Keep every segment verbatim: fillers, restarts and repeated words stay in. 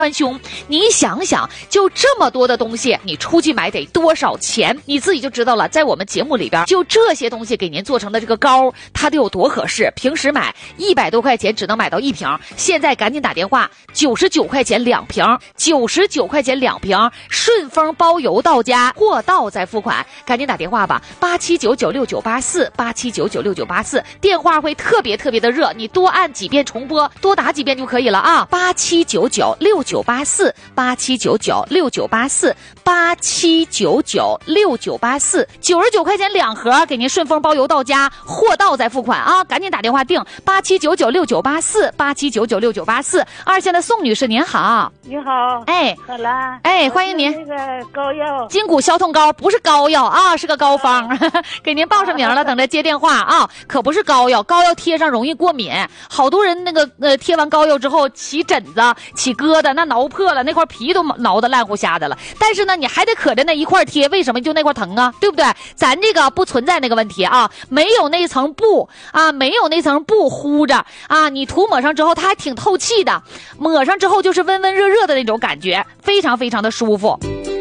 宽胸，你想想，就这么多的东西，你出去买得多少钱？你自己就知道了。在我们节目里边，就这些东西给您做成的这个膏，它得有多合适？平时买一百多块钱只能买到一瓶，现在赶紧打电话，九十九块钱两瓶，九十九块钱两瓶，顺丰包邮到家，货到再付款。赶紧打电话吧，八七九九六九八四，八七九九六九八四，电话会特别特别的热，你多按几遍重播，多打几遍就可以了啊！八七九九六九八四，八七九九六九八四，八七九九六九八四，九十九块钱两盒，给您顺丰包邮到家，货到再付款啊！赶紧打电话订八七九九六九八四，八七九九六九八四。二线的宋女士您好。 你好， 哎， 好啦， 哎，欢迎您。 那个膏药， 筋骨消痛膏不是膏药啊，是个膏方，给您报上名了，等着接电话啊。可不是膏药，膏药贴上容易过敏，好多人那个呃贴完膏药之后起疹子、起疙瘩，那挠破了，那块皮都挠得烂乎瞎的了。但是呢，你还得可着那一块贴，为什么就那块疼啊？对不对？咱这个不存在那个问题啊，没有那层布啊，没有那层布糊着啊，你涂抹上之后它还挺透气的，抹上之后就是温温热热的那种感觉，非常非常的舒服。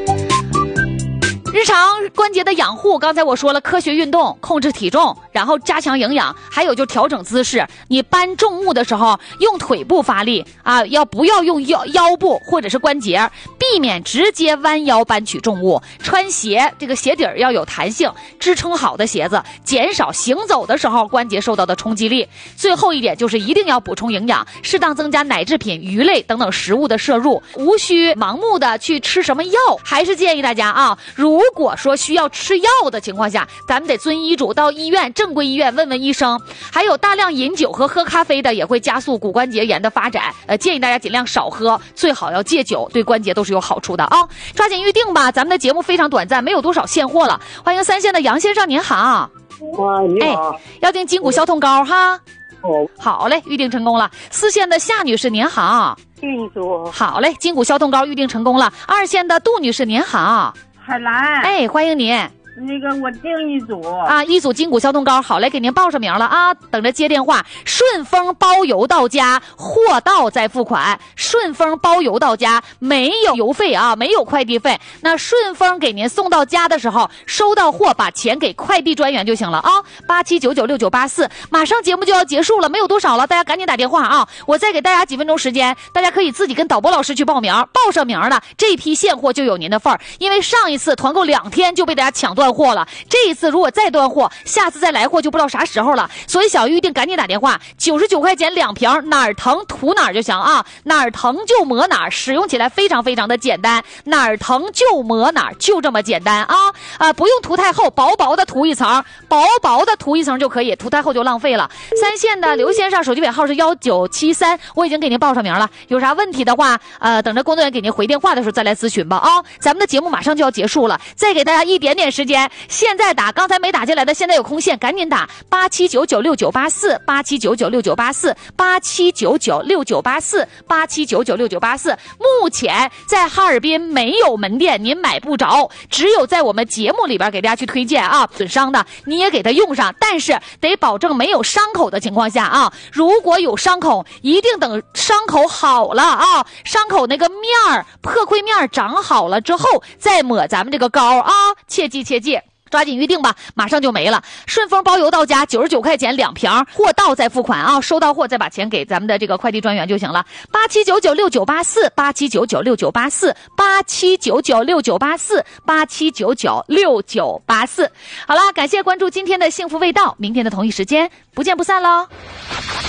日常关节的养护，刚才我说了，科学运动，控制体重，然后加强营养，还有就调整姿势。你搬重物的时候，用腿部发力啊，要不要用腰腰部或者是关节，避免直接弯腰搬取重物。穿鞋，这个鞋底儿要有弹性，支撑好的鞋子，减少行走的时候关节受到的冲击力。最后一点就是一定要补充营养，适当增加奶制品、鱼类等等食物的摄入，无需盲目的去吃什么药。还是建议大家啊，如如果说需要吃药的情况下，咱们得遵医嘱，到医院正规医院问问医生。还有大量饮酒和喝咖啡的也会加速骨关节炎的发展，呃，建议大家尽量少喝，最好要戒酒，对关节都是有好处的啊！抓紧预定吧，咱们的节目非常短暂，没有多少现货了。欢迎三线的杨先生，您好。 啊，你好。 哎，要订筋骨消痛膏哈。 哦， 好嘞，预定成功了。四线的夏女士您好。 运作好嘞，筋骨消痛膏预定成功了。二线的杜女士您好。 海兰， 哎，欢迎您。 那个我订一组啊，一组筋骨消痛膏，好嘞，给您报上名了啊，等着接电话。顺丰包邮到家，货到再付款。顺丰包邮到家，没有邮费啊，没有快递费。那顺丰给您送到家的时候，收到货把钱给快递专员就行了啊。八七九九六九八四，马上节目就要结束了，没有多少了，大家赶紧打电话啊！我再给大家几分钟时间，大家可以自己跟导播老师去报名，报上名了，这批现货就有您的份儿。因为上一次团购两天就被大家抢断货了，这一次如果再断货，下次再来货就不知道啥时候了。所以想预定赶紧打电话，九十九块钱两瓶，哪儿疼涂哪儿就行啊，哪儿疼就抹哪儿，使用起来非常非常的简单，哪儿疼就抹哪儿，就这么简单啊啊！不用涂太厚，薄薄的涂一层，薄薄的涂一层就可以，涂太厚就浪费了。三线的刘先生，手机尾号是幺九七三，我已经给您报上名了，有啥问题的话，呃，等着工作人员给您回电话的时候再来咨询吧啊！咱们的节目马上就要结束了，再给大家一点点时间。现在打，刚才没打进来的，现在有空线，赶紧打八七九九六九八四，八七九九六九八四，八七九九六九八四，八七九九六九八四。目前在哈尔滨没有门店，您买不着，只有在我们节目里边给大家去推荐啊。损伤的你也给它用上，但是得保证没有伤口的情况下啊。如果有伤口，一定等伤口好了啊，伤口那个面儿破溃面长好了之后再抹咱们这个膏啊，切记切记。抓紧预定吧，马上就没了。顺丰包邮到家，九十九块钱两瓶，货到再付款啊，收到货再把钱给咱们的这个快递专员就行了。八七九九六九八四，八七九九六九八四，八七九九六九八四，八七九九六九八四。好啦，感谢关注今天的幸福味道，明天的同一时间不见不散喽。